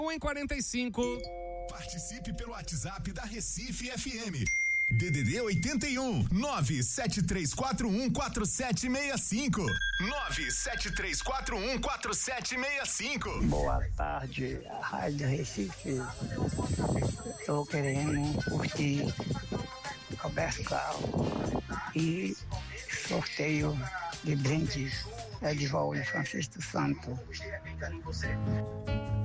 1h45. Participe pelo WhatsApp da Recife FM. DDD 81 973414765 973414765. Boa tarde, Rádio Recife. Estou querendo curtir Roberto Carlos e sorteio de brindes é de Valde Francisco Santo.